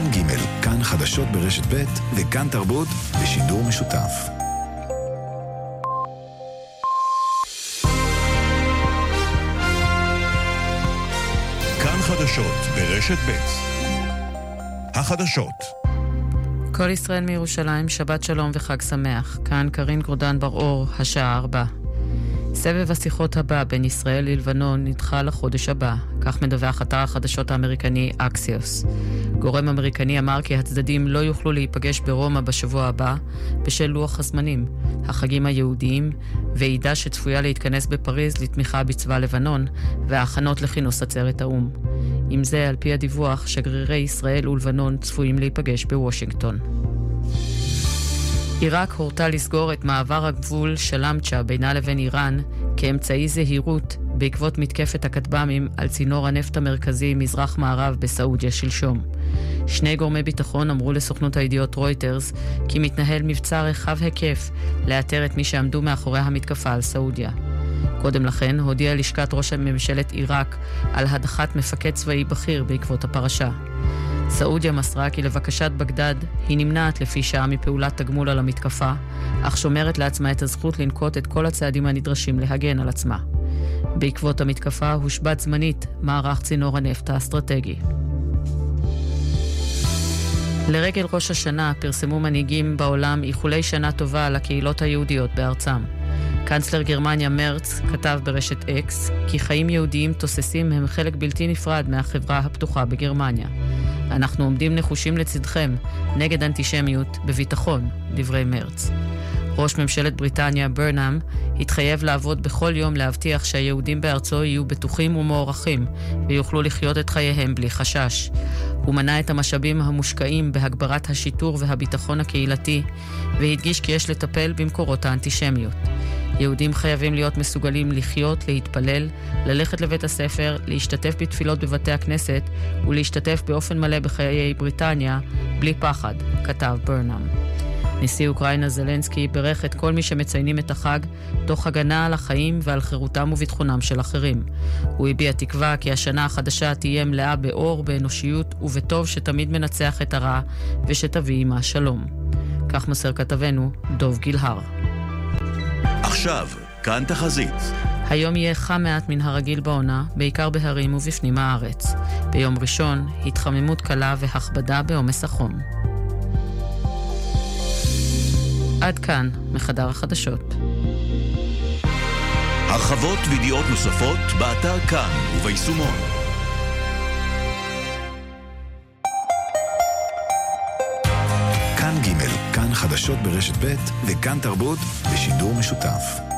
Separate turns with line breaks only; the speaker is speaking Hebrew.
כאן ג', כאן חדשות ברשת ב' וכאן תרבות בשידור משותף.
כאן חדשות ברשת ב'. החדשות.
כל ישראל מירושלים, שבת שלום וחג שמח. כאן קרין גרודן בר-אור, השעה 4. סבב השיחות הבא בין ישראל ללבנון נדחה לחודש הבא, כך מדווח אתר החדשות האמריקני אקסיוס. גורם אמריקני אמר כי הצדדים לא יוכלו להיפגש ברומא בשבוע הבא בשל לוח הזמנים, החגים היהודיים, ועידה שצפויה להתכנס בפריז לתמיכה בצבא לבנון וההכנות לכינוס עצרת האו"ם. עם זה, על פי הדיווח, שגרירי ישראל ולבנון צפויים להיפגש בוושינגטון. עיראק הורתה לסגור את מעבר הגבול שלמצ'ה בינה לבין איראן כאמצעי זהירות בעקבות מתקפת הכטב"מים על צינור הנפט המרכזי מזרח מערב בסעודיה שלשום. שני גורמי ביטחון אמרו לסוכנות הידיעות רויטרס כי מתנהל מבצע רחב היקף לאתר את מי שעמדו מאחורי המתקפה על סעודיה. קודם לכן הודיעה לשכת ראש ממשלת עיראק על הדחת מפקד צבאי בכיר בעקבות הפרשה. סעודיה מסרה כי לבקשת בגדד היא נמנעת לפי שעה מפעולת תגמול על המתקפה, אך שומרת לעצמה את הזכות לנקוט את כל הצעדים הנדרשים להגן על עצמה. בעקבות המתקפה הושבת זמנית מערך צינור הנפט האסטרטגי. לרגל ראש השנה פרסמו מנהיגים בעולם איחולי שנה טובה לקהילות היהודיות בארצם. קנצלר גרמניה מרץ כתב ברשת אקס כי חיים יהודיים תוססים הם חלק בלתי נפרד מהחברה הפתוחה בגרמניה. אנחנו עומדים נחושים לצדכם נגד אנטישמיות בביטחון, דברי מרץ. ראש ממשלת בריטניה ברנהאם התחייב לעבוד בכל יום להבטיח שהיהודים בארצו יהיו בטוחים ומוערכים ויוכלו לחיות את חייהם בלי חשש. הוא מנה את המשאבים המושקעים בהגברת השיטור והביטחון הקהילתי והדגיש כי יש לטפל במקורות האנטישמיות. יהודים חייבים להיות מסוגלים לחיות, להתפלל, ללכת לבית הספר, להשתתף בתפילות בבתי הכנסת ולהשתתף באופן מלא בחיי בריטניה בלי פחד, כתב ברנהאם. נשיא אוקראינה זלנסקי ברך את כל מי שמציינים את החג תוך הגנה על החיים ועל חירותם וביטחונם של אחרים. הוא הביע תקווה כי השנה החדשה תהיה מלאה באור, באנושיות ובטוב שתמיד מנצח את הרע ושתביא עמה שלום. כך מסר כתבנו דוב גילהר.
עכשיו, כאן תחזית.
היום יהיה חם מעט מן הרגיל בעונה, בעיקר בהרים ובפנים הארץ. ביום ראשון, התחממות קלה והכבדה בעומס החום. עד כאן, מחדר החדשות.
הרחבות וידיעות נוספות באתר כאן וביישומון.
כאן ג', כאן חדשות ברשת ב' וכאן תרבות בשידור משותף.